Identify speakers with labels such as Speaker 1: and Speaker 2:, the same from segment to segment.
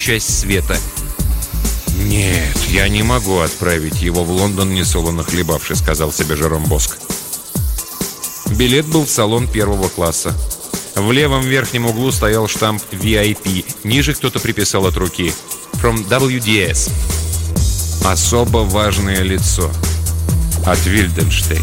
Speaker 1: часть света. «Нет, я не могу отправить его в Лондон, несолоно хлебавши», — сказал себе Жером Боск. Билет был в салон первого класса. В левом верхнем углу стоял штамп VIP. Ниже кто-то приписал от руки «From WDS». Особо важное лицо. От Вильденштейна.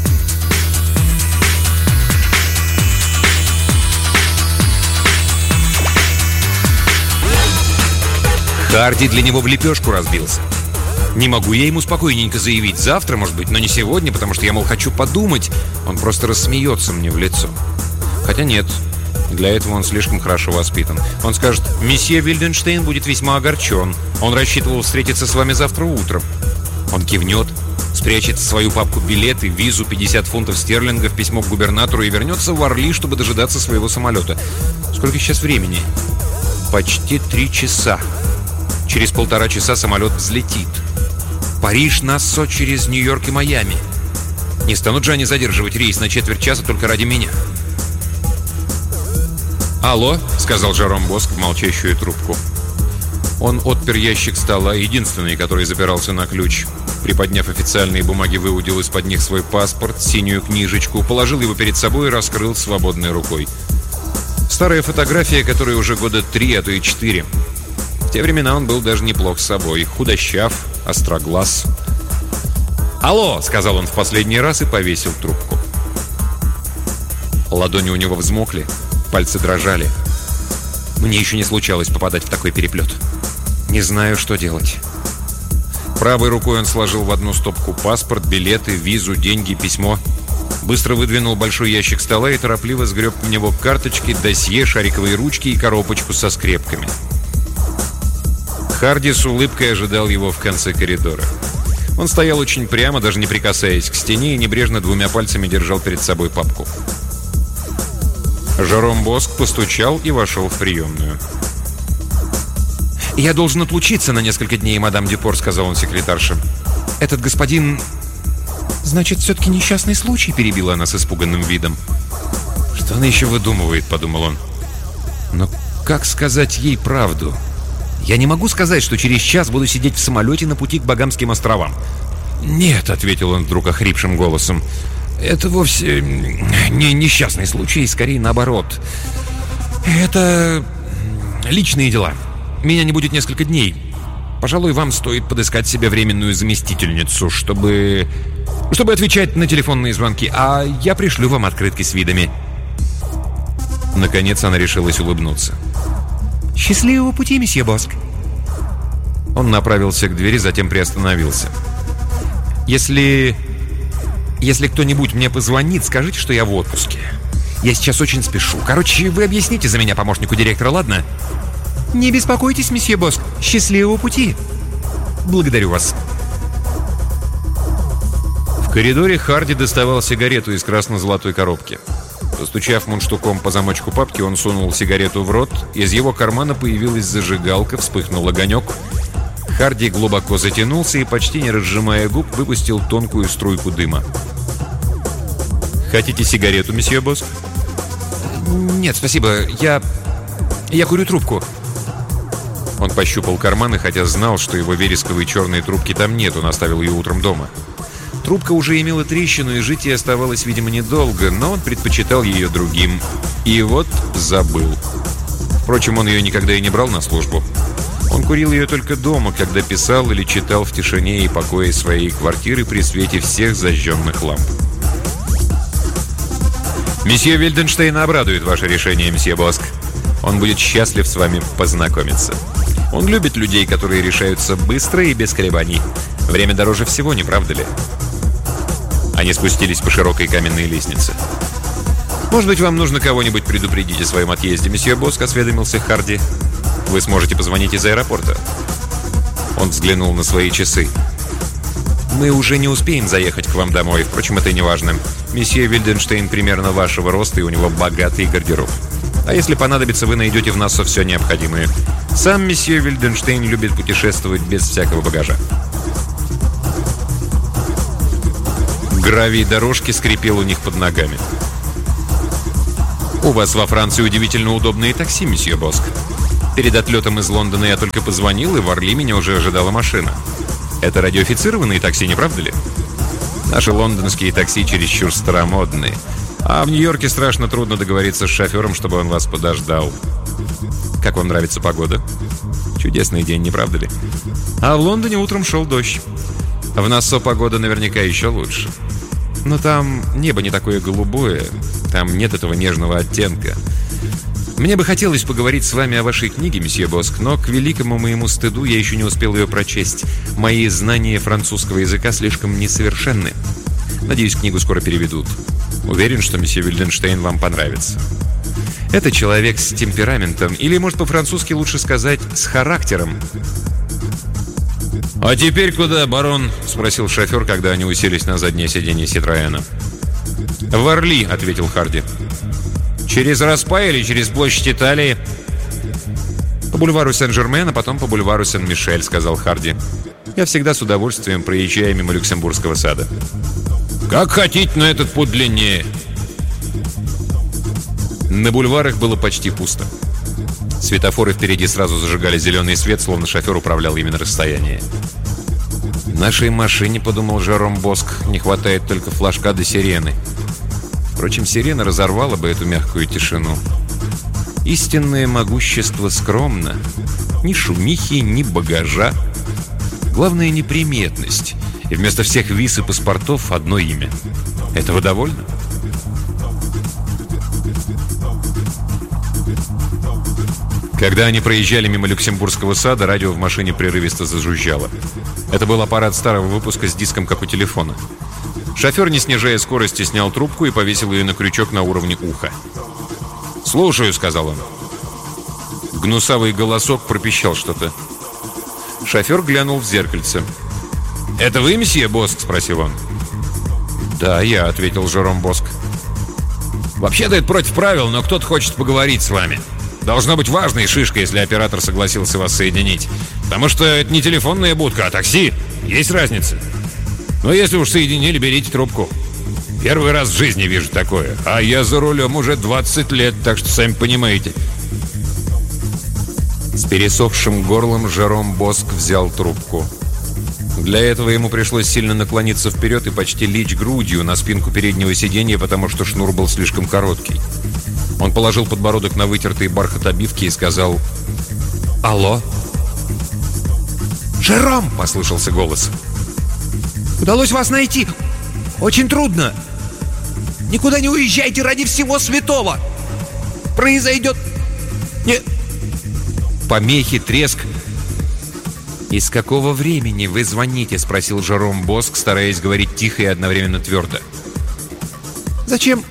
Speaker 1: Харди для него в лепешку разбился. Не могу я ему спокойненько заявить завтра, может быть, но не сегодня, потому что я, мол, хочу подумать. Он просто рассмеется мне в лицо. Хотя нет, для этого он слишком хорошо воспитан. Он скажет: «Месье Вильденштейн будет весьма огорчен. Он рассчитывал встретиться с вами завтра утром». Он кивнет, спрячет свою папку билеты, визу, 50 фунтов стерлингов, письмо к губернатору и вернется в Орли, чтобы дожидаться своего самолета. Сколько сейчас времени? Почти 3 часа. Через 1,5 часа самолет взлетит. Париж, Нассо через Нью-Йорк и Майами. Не станут же они задерживать рейс на четверть часа только ради меня. «Алло», — сказал Жером Боск в молчащую трубку. Он отпер ящик стола, единственный, который запирался на ключ. Приподняв официальные бумаги, выудил из-под них свой паспорт, синюю книжечку, положил его перед собой и раскрыл свободной рукой. Старая фотография, которой уже года 3, а то и 4. В те времена он был даже неплох с собой. Худощав, остроглаз. «Алло», — сказал он в последний раз и повесил трубку. Ладони у него взмокли, пальцы дрожали. Мне еще не случалось попадать в такой переплет. Не знаю, что делать. Правой рукой он сложил в одну стопку паспорт, билеты, визу, деньги, письмо. Быстро выдвинул большой ящик стола и торопливо сгреб в него карточки, досье, шариковые ручки и коробочку со скрепками. Харди с улыбкой ожидал его в конце коридора. Он стоял очень прямо, даже не прикасаясь к стене, и небрежно 2 пальцами держал перед собой папку. Жером Боск постучал и вошел в приемную. «Я должен отлучиться на несколько дней, мадам Дюпор», — сказал он секретарше. «Этот господин...» «Значит, все-таки несчастный случай», — перебила она с испуганным видом. «Что она еще выдумывает?» — подумал он. «Но как сказать ей правду? Я не могу сказать, что через час буду сидеть в самолете на пути к Багамским островам». «Нет», — ответил он вдруг охрипшим голосом. «Это вовсе не несчастный случай, скорее наоборот. Это личные дела. Меня не будет несколько дней. Пожалуй, вам стоит подыскать себе временную заместительницу, чтобы отвечать на телефонные звонки, а я пришлю вам открытки с видами». Наконец она решилась улыбнуться. «Счастливого пути, месье Боск». Он направился к двери, затем приостановился. Если кто-нибудь мне позвонит, скажите, что я в отпуске. Я сейчас очень спешу. Короче, вы объясните за меня помощнику директора, ладно?» «Не беспокойтесь, месье Боск. Счастливого пути». «Благодарю вас». В коридоре Харди доставал сигарету из красно-золотой коробки. Постучав мундштуком по замочку папки, он сунул сигарету в рот. Из его кармана появилась зажигалка, вспыхнул огонек. Харди глубоко затянулся и, почти не разжимая губ, выпустил тонкую струйку дыма. «Хотите сигарету, месье Боск?» «Нет, спасибо. Я курю трубку». Он пощупал карманы, хотя знал, что его вересковой черной трубки там нет, он оставил ее утром дома. Трубка уже имела трещину, и жить ей оставалось, видимо, недолго, но он предпочитал ее другим. И вот забыл. Впрочем, он ее никогда и не брал на службу. Он курил ее только дома, когда писал или читал в тишине и покое своей квартиры при свете всех зажженных ламп. «Месье Вильденштейн обрадует ваше решение, месье Боск. Он будет счастлив с вами познакомиться. Он любит людей, которые решаются быстро и без колебаний. Время дороже всего, не правда ли?» Они спустились по широкой каменной лестнице. «Может быть, вам нужно кого-нибудь предупредить о своем отъезде, месье Боск?» — осведомился Харди. «Вы сможете позвонить из аэропорта». Он взглянул на свои часы. «Мы уже не успеем заехать к вам домой. Впрочем, это и не важно. Месье Вильденштейн примерно вашего роста, и у него богатый гардероб. А если понадобится, вы найдете в Нассо все необходимое. Сам месье Вильденштейн любит путешествовать без всякого багажа». Гравий дорожки скрипел у них под ногами. «У вас во Франции удивительно удобные такси, месье Боск». Перед отлетом из Лондона я только позвонил, и в Орли меня уже ожидала машина. Это радиофицированные такси, не правда ли? Наши лондонские такси чересчур старомодные. А в Нью-Йорке страшно трудно договориться с шофером, чтобы он вас подождал. Как вам нравится погода? Чудесный день, не правда ли? А в Лондоне утром шел дождь. В Нассо погода наверняка еще лучше. Но там небо не такое голубое. Там нет этого нежного оттенка. Мне бы хотелось поговорить с вами о вашей книге, месье Боск, но к великому моему стыду я еще не успел ее прочесть. Мои знания французского языка слишком несовершенны. Надеюсь, книгу скоро переведут. Уверен, что месье Вильденштейн вам понравится. Это человек с темпераментом, или, может, по-французски лучше сказать, с характером. «А теперь куда, барон?» — спросил шофер, когда они уселись на заднее сиденье Ситроэна. «В Орли», — ответил Харди. «Через Распай или через площадь Италии?» «По бульвару Сен-Жермен, а потом по бульвару Сен-Мишель», — сказал Харди. «Я всегда с удовольствием проезжаю мимо Люксембургского сада». «Как хотите, но этот путь длиннее». На бульварах было почти пусто. Светофоры впереди сразу зажигали зеленый свет, словно шофер управлял ими на расстоянии. «Нашей машине, — подумал Жером Боск, — не хватает только флажка до сирены». Впрочем, сирена разорвала бы эту мягкую тишину. Истинное могущество скромно. Ни шумихи, ни багажа. Главное — неприметность. И вместо всех виз и паспортов одно имя. Этого довольно? Когда они проезжали мимо Люксембургского сада, радио в машине прерывисто зажужжало. Это был аппарат старого выпуска с диском, как у телефона. Шофер, не снижая скорости, снял трубку и повесил ее на крючок на уровне уха. «Слушаю», — сказал он. Гнусавый голосок пропищал что-то. Шофер глянул в зеркальце. «Это вы, месье Боск?» — спросил он. «Да, я», — ответил Жером Боск. «Вообще-то это против правил, но кто-то хочет поговорить с вами. Должна быть важная шишка, если оператор согласился вас соединить. Потому что это не телефонная будка, а такси. Есть разница. Но если уж соединили, берите трубку. Первый раз в жизни вижу такое. А я за рулем уже 20 лет, так что сами понимаете». С пересохшим горлом Жером Боск взял трубку. Для этого ему пришлось сильно наклониться вперед и почти лечь грудью на спинку переднего сиденья, потому что шнур был слишком короткий. Он положил подбородок на вытертые бархат обивки и сказал: «Алло?» «Жером!» — послышался голос. «Удалось вас найти. Очень трудно. Никуда не уезжайте ради всего святого. Произойдет... Не...» Помехи, треск. «Из какого времени вы звоните?» — спросил Жером Боск, стараясь говорить тихо и одновременно твердо. «Зачем?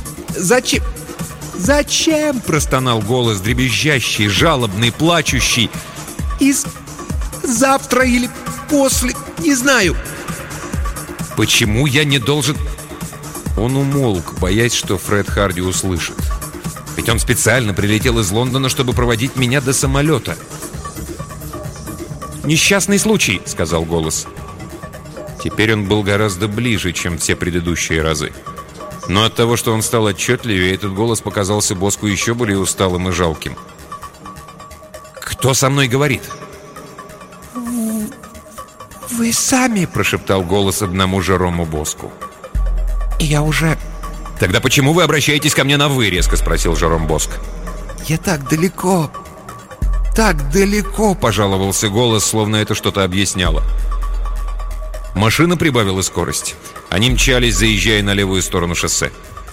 Speaker 1: Зачем?» — простонал голос, дребезжащий, жалобный, плачущий. «Из завтра или после, не знаю». «Почему я не должен...» Он умолк, боясь, что Фред Харди услышит. Ведь он специально прилетел из Лондона, чтобы проводить меня до самолета. «Несчастный случай», — сказал голос. Теперь он был гораздо ближе, чем все предыдущие разы. Но от того, что он стал отчетливее, этот голос показался Боску еще более усталым и жалким. «Кто со мной говорит?» «Вы сами», — прошептал голос одному Жерому Боску. «Я уже...» «Тогда почему вы обращаетесь ко мне на «вы»?» — резко спросил Жером Боск. «Я так далеко, — пожаловался голос, словно это что-то объясняло. Машина прибавила скорость. Они мчались, заезжая на левую сторону шоссе.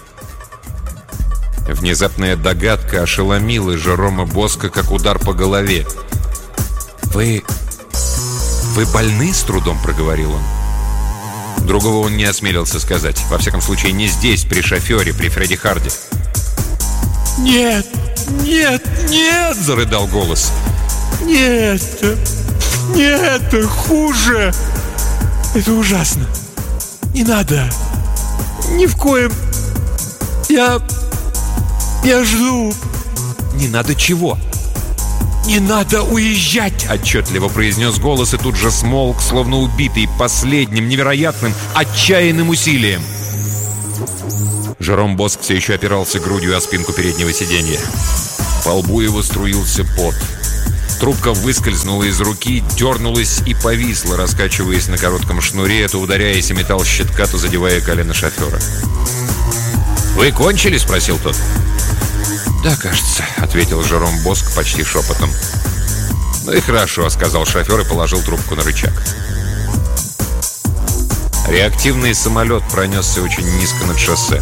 Speaker 1: Внезапная догадка ошеломила Жерома Боска, как удар по голове. «Вы больны?» — с трудом проговорил он. Другого он не осмелился сказать. Во всяком случае, не здесь, при шофере, при Фредди Харди. «Нет! Нет! Нет!» — зарыдал голос. «Нет! Нет! Хуже! Это ужасно! Не надо! Ни в коем! Я жду!» «Не надо чего?» «Не надо уезжать!» — отчетливо произнес голос и тут же смолк, словно убитый последним, невероятным, отчаянным усилием. Жером Боск все еще опирался грудью о спинку переднего сиденья. По лбу его струился пот. Трубка выскользнула из руки, дернулась и повисла, раскачиваясь на коротком шнуре, то ударяясь о металл щитка, то задевая колено шофера. «Вы кончили?» – спросил тот. «Да, кажется», – ответил Жером Боск почти шепотом. «Ну и хорошо», – сказал шофер и положил трубку на рычаг. Реактивный самолет пронесся очень низко над шоссе.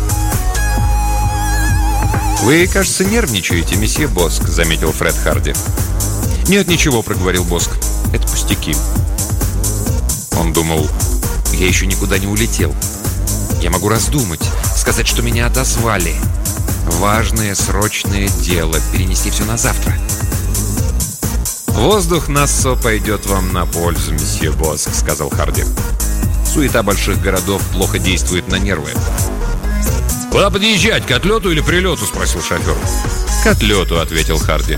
Speaker 1: «Вы, кажется, нервничаете, месье Боск», – заметил Фред Харди. «Нет, ничего», – проговорил Боск. «Это пустяки». Он думал, я еще никуда не улетел. Я могу раздумать, сказать, что меня отозвали. Важное, срочное дело, перенести все на завтра. «Воздух Нассо пойдет вам на пользу, месье Боск», – сказал Харди. «Суета больших городов плохо действует на нервы». «Куда подъезжать, к отлету или прилету?» – спросил шофер. «К отлету», – ответил Харди.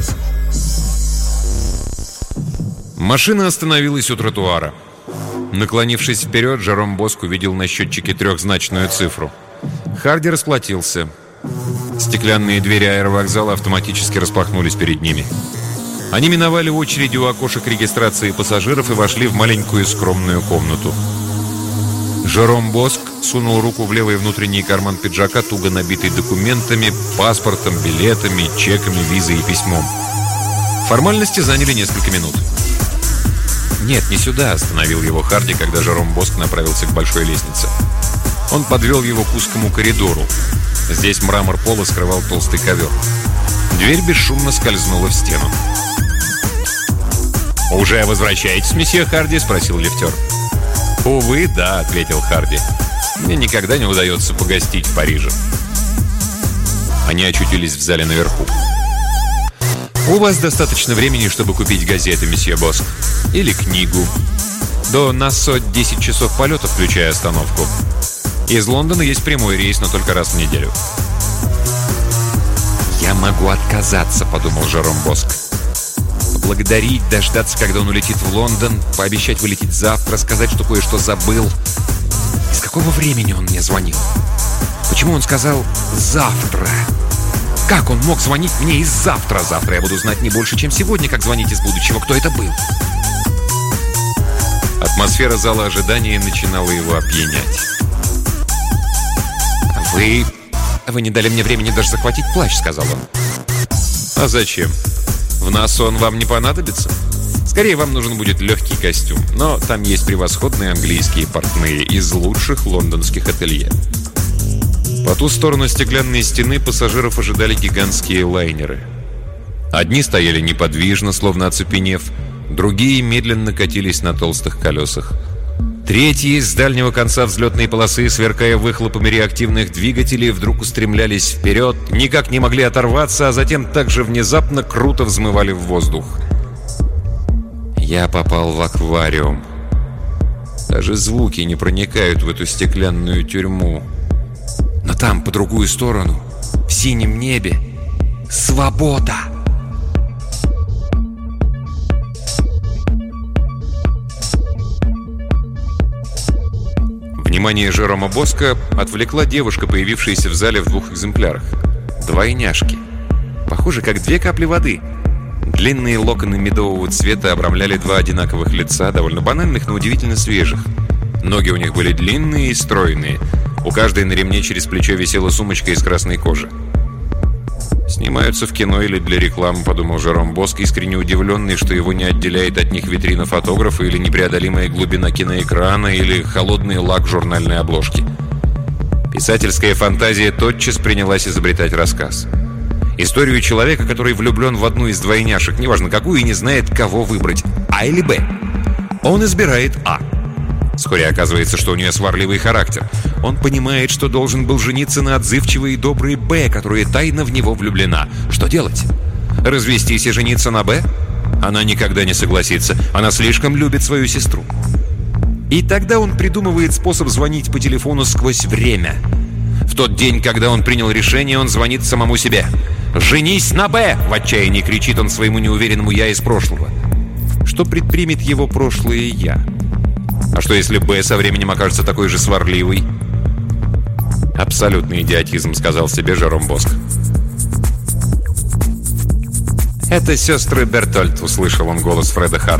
Speaker 1: Машина остановилась у тротуара. Наклонившись вперед, Жером Боск увидел на счетчике трехзначную цифру. Харди расплатился. Стеклянные двери аэровокзала автоматически распахнулись перед ними. Они миновали очереди у окошек регистрации пассажиров и вошли в маленькую скромную комнату. Жером Боск сунул руку в левый внутренний карман пиджака, туго набитый документами, паспортом, билетами, чеками, визой и письмом. Формальности заняли несколько минут. «Нет, не сюда», — остановил его Харди, когда Жером Боск направился к большой лестнице. Он подвел его к узкому коридору. Здесь мрамор пола скрывал толстый ковер. Дверь бесшумно скользнула в стену. «Уже возвращаетесь, месье Харди?» — спросил лифтер. «Увы, да», — ответил Харди. «Мне никогда не удается погостить в Париже». Они очутились в зале наверху. «У вас достаточно времени, чтобы купить газеты, месье Боск. Или книгу. До Нассо 10 часов полета, включая остановку. Из Лондона есть прямой рейс, но только раз в неделю». «Я могу отказаться», — подумал Жером Боск. Поблагодарить, дождаться, когда он улетит в Лондон, пообещать вылететь завтра, сказать, что кое-что забыл. Из какого времени он мне звонил? Почему он сказал «завтра»? Как он мог звонить мне из завтра? Завтра я буду знать не больше, чем сегодня, как звонить из будущего. Кто это был? Атмосфера зала ожидания начинала его опьянять. «Вы не дали мне времени даже захватить плащ», — сказал он. «А зачем? В Нассо он вам не понадобится. Скорее, вам нужен будет легкий костюм. Но там есть превосходные английские портные из лучших лондонских ателье». По ту сторону стеклянной стены пассажиров ожидали гигантские лайнеры. Одни стояли неподвижно, словно оцепенев, другие медленно катились на толстых колесах. Третьи с дальнего конца взлетной полосы, сверкая выхлопами реактивных двигателей, вдруг устремлялись вперед, никак не могли оторваться, а затем также внезапно круто взмывали в воздух. Я попал в аквариум. Даже звуки не проникают в эту стеклянную тюрьму. Но там, по другую сторону, в синем небе, свобода! Внимание Жерома Боска отвлекла девушка, появившаяся в зале в двух экземплярах. Двойняшки. Похоже, как две капли воды. Длинные локоны медового цвета обрамляли два одинаковых лица, довольно банальных, но удивительно свежих. Ноги у них были длинные и стройные. У каждой на ремне через плечо висела сумочка из красной кожи. «Снимаются в кино или для рекламы», — подумал Жером Боск, искренне удивленный, что его не отделяет от них витрина фотографа или непреодолимая глубина киноэкрана или холодный лак журнальной обложки. Писательская фантазия тотчас принялась изобретать рассказ. Историю человека, который влюблен в одну из двойняшек, неважно какую, и не знает, кого выбрать, А или Б. Он избирает А. Вскоре оказывается, что у нее сварливый характер. Он понимает, что должен был жениться на отзывчивой и доброй Б, которая тайно в него влюблена. Что делать? Развестись и жениться на Б? Она никогда не согласится. Она слишком любит свою сестру. И тогда он придумывает способ звонить по телефону сквозь время. В тот день, когда он принял решение, он звонит самому себе. «Женись на Б!» — в отчаянии кричит он своему неуверенному «я» из прошлого. Что предпримет его прошлое «я»? А что, если Б со временем окажется такой же сварливой? «Абсолютный идиотизм», — сказал себе Жером Боск. «Это сестры Бертольд», — услышал он голос Фреда Харди.